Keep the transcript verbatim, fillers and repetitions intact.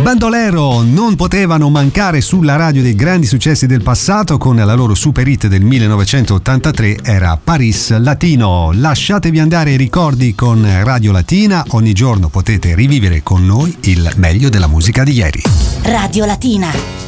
Bandolero non potevano mancare sulla radio dei grandi successi del passato. Con la loro super hit del millenovecentottantatré era Paris Latino. Lasciatevi andare i ricordi con Radio Latina. Ogni giorno potete rivivere con noi il meglio della musica di ieri. Radio Latina.